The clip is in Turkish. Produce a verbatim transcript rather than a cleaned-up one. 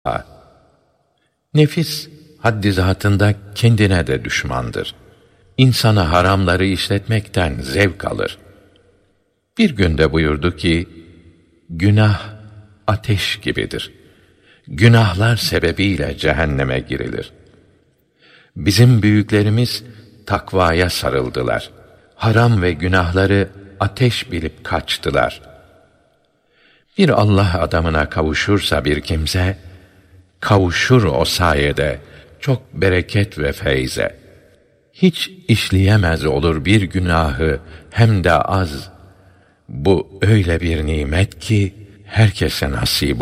Nefis, haddi zatında kendine de düşmandır. İnsana haramları işletmekten zevk alır. Bir günde buyurdu ki, günah ateş gibidir. Günahlar sebebiyle cehenneme girilir. Bizim büyüklerimiz takvaya sarıldılar. Haram ve günahları ateş bilip kaçtılar. Bir Allah adamına kavuşursa bir kimse, kavuşur o sayede çok bereket ve feyze. Hiç işleyemez olur bir günahı, hem de az. Bu öyle bir nimet ki herkese nasip